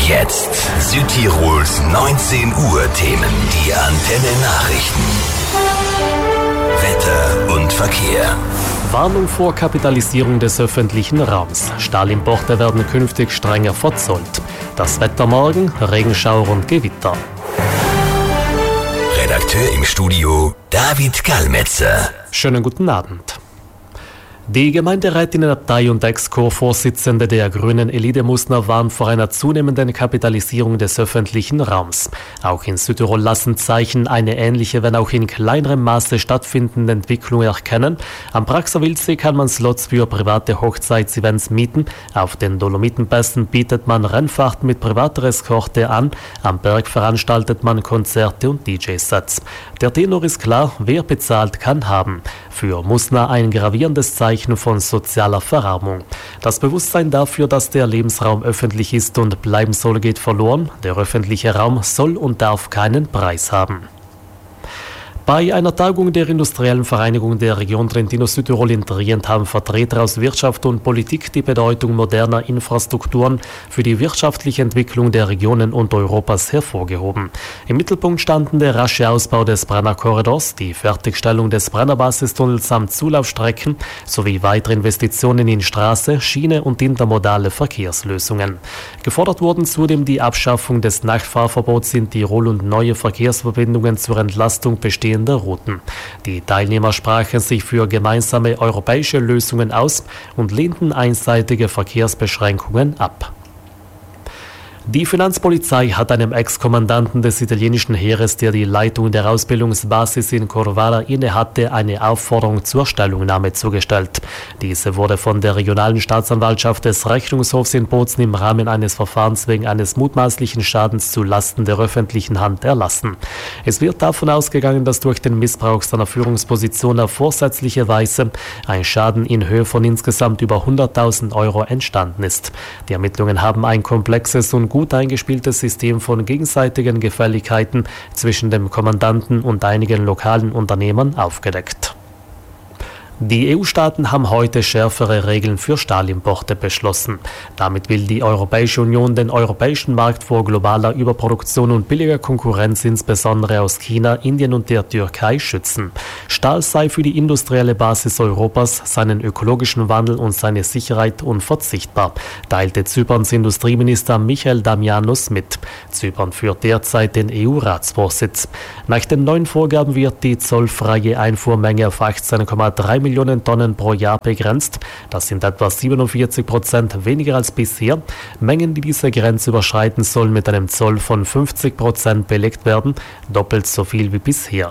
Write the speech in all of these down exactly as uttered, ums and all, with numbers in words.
Jetzt Südtirols neunzehn Uhr Themen, die Antenne Nachrichten. Wetter und Verkehr. Warnung vor Kapitalisierung des öffentlichen Raums. Stahlimporte werden künftig strenger verzollt. Das Wetter morgen, Regenschauer und Gewitter. Redakteur im Studio David Gallmetzer. Schönen guten Abend. Die Gemeinderätinnenabtei und Ex-Chorvorsitzende der Grünen Elide Musner warnt vor einer zunehmenden Kapitalisierung des öffentlichen Raums. Auch in Südtirol lassen Zeichen eine ähnliche, wenn auch in kleinerem Maße stattfindende Entwicklung erkennen. Am Praxer Wildsee kann man Slots für private Hochzeitsevents mieten. Auf den Dolomitenpässen bietet man Rennfahrten mit privater Eskorte an. Am Berg veranstaltet man Konzerte und D J-Sets. Der Tenor ist klar, wer bezahlt, kann haben. Für Musner ein gravierendes Zeichen von sozialer Verarmung. Das Bewusstsein dafür, dass der Lebensraum öffentlich ist und bleiben soll, geht verloren. Der öffentliche Raum soll und darf keinen Preis haben. Bei einer Tagung der Industriellen Vereinigung der Region Trentino-Südtirol in Trient haben Vertreter aus Wirtschaft und Politik die Bedeutung moderner Infrastrukturen für die wirtschaftliche Entwicklung der Regionen und Europas hervorgehoben. Im Mittelpunkt standen der rasche Ausbau des Brenner-Korridors, die Fertigstellung des Brenner-Basistunnels samt Zulaufstrecken sowie weitere Investitionen in Straße, Schiene und intermodale Verkehrslösungen. Gefordert wurden zudem die Abschaffung des Nachtfahrverbots in Tirol und neue Verkehrsverbindungen zur Entlastung bestehender der Routen. Die Teilnehmer sprachen sich für gemeinsame europäische Lösungen aus und lehnten einseitige Verkehrsbeschränkungen ab. Die Finanzpolizei hat einem Ex-Kommandanten des italienischen Heeres, der die Leitung der Ausbildungsbasis in Corvara innehatte, eine Aufforderung zur Stellungnahme zugestellt. Diese wurde von der regionalen Staatsanwaltschaft des Rechnungshofs in Bozen im Rahmen eines Verfahrens wegen eines mutmaßlichen Schadens zu Lasten der öffentlichen Hand erlassen. Es wird davon ausgegangen, dass durch den Missbrauch seiner Führungsposition auf vorsätzliche Weise ein Schaden in Höhe von insgesamt über hunderttausend Euro entstanden ist. Die Ermittlungen haben ein komplexes und gut eingespieltes System von gegenseitigen Gefälligkeiten zwischen dem Kommandanten und einigen lokalen Unternehmern aufgedeckt. Die E U-Staaten haben heute schärfere Regeln für Stahlimporte beschlossen. Damit will die Europäische Union den europäischen Markt vor globaler Überproduktion und billiger Konkurrenz insbesondere aus China, Indien und der Türkei schützen. Stahl sei für die industrielle Basis Europas, seinen ökologischen Wandel und seine Sicherheit unverzichtbar, teilte Zyperns Industrieminister Michael Damianos mit. Zypern führt derzeit den E U-Ratsvorsitz. Nach den neuen Vorgaben wird die zollfreie Einfuhrmenge auf achtzehn Komma drei Millionen Tonnen pro Jahr begrenzt. Das sind etwa siebenundvierzig Prozent weniger als bisher. Mengen, die diese Grenze überschreiten, sollen mit einem Zoll von fünfzig Prozent belegt werden, doppelt so viel wie bisher.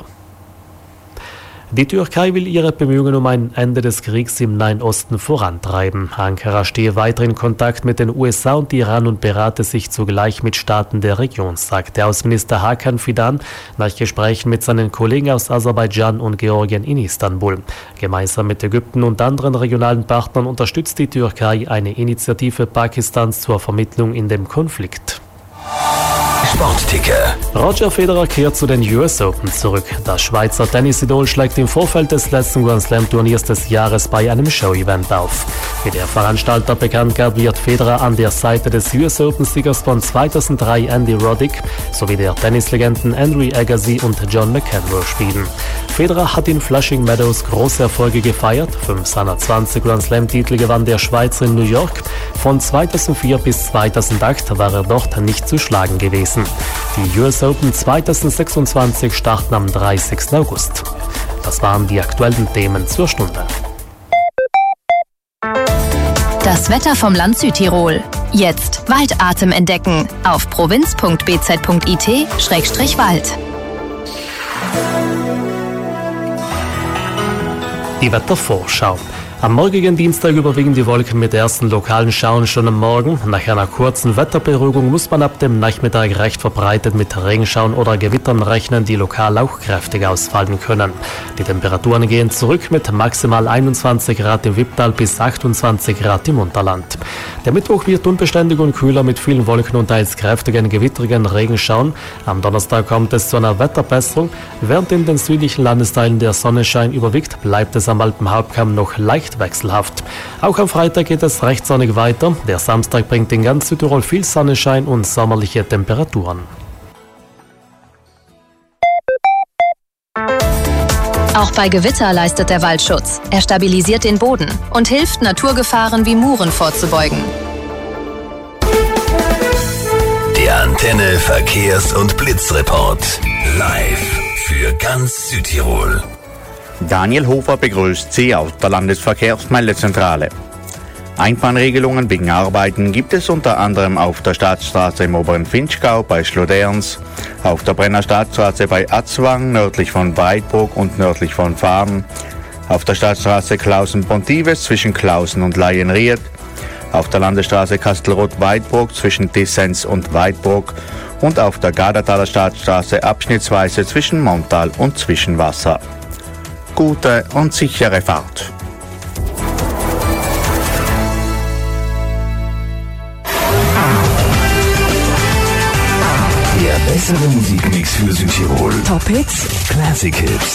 Die Türkei will ihre Bemühungen um ein Ende des Kriegs im Nahen Osten vorantreiben. Ankara stehe weiter in Kontakt mit den U S A und Iran und berate sich zugleich mit Staaten der Region, sagte Außenminister Hakan Fidan nach Gesprächen mit seinen Kollegen aus Aserbaidschan und Georgien in Istanbul. Gemeinsam mit Ägypten und anderen regionalen Partnern unterstützt die Türkei eine Initiative Pakistans zur Vermittlung in dem Konflikt. Sportticker. Roger Federer kehrt zu den U S Open zurück. Das Schweizer Tennisidol schlägt im Vorfeld des letzten Grand Slam Turniers des Jahres bei einem Show-Event auf. Wie der Veranstalter bekannt gab, wird Federer an der Seite des U S Open-Siegers von zweitausenddrei Andy Roddick sowie der Tennislegenden Andre Agassi und John McEnroe spielen. Federer hat in Flushing Meadows große Erfolge gefeiert. Fünf seiner zwanzig Grand Slam-Titel gewann der Schweizer in New York. Von zweitausendvier bis zweitausendacht war er dort nicht zu schlagen gewesen. Die U S Open zweitausendsechsundzwanzig starten am dreißigsten August. Das waren die aktuellen Themen zur Stunde. Das Wetter vom Land Südtirol. Jetzt Waldatem entdecken auf provinz punkt b z punkt i t Schrägstrich Wald. Die Wettervorschau. Am morgigen Dienstag überwiegen die Wolken mit ersten lokalen Schauern schon am Morgen. Nach einer kurzen Wetterberuhigung muss man ab dem Nachmittag recht verbreitet mit Regenschauern oder Gewittern rechnen, die lokal auch kräftig ausfallen können. Die Temperaturen gehen zurück mit maximal einundzwanzig Grad im Wipptal bis achtundzwanzig Grad im Unterland. Der Mittwoch wird unbeständig und kühler mit vielen Wolken und teils kräftigen, gewittrigen Regenschauern. Am Donnerstag kommt es zu einer Wetterbesserung. Während in den südlichen Landesteilen der Sonnenschein überwiegt, bleibt es am Alpenhauptkamm noch leicht leicht wechselhaft. Auch am Freitag geht es recht sonnig weiter. Der Samstag bringt in ganz Südtirol viel Sonnenschein und sommerliche Temperaturen. Auch bei Gewitter leistet der Waldschutz. Er stabilisiert den Boden und hilft, Naturgefahren wie Muren vorzubeugen. Der Antenne Verkehrs- und Blitzreport. Live für ganz Südtirol. Daniel Hofer begrüßt Sie aus der Landesverkehrsmeldezentrale. Einbahnregelungen wegen Arbeiten gibt es unter anderem auf der Staatsstraße im oberen Finchgau bei Schloderns, auf der Brenner Staatsstraße bei Atzwang nördlich von Weidbruck und nördlich von Fahren, auf der Staatsstraße Klausen-Pontives zwischen Klausen und Laienried, auf der Landesstraße Kastelroth-Weidbruck zwischen Dissens und Weidbruck und auf der Gardertaler Staatsstraße abschnittsweise zwischen Montal und Zwischenwasser. Gute und sichere Fahrt. Der bessere Musikmix für Südtirol. Top Hits, Classic Hits.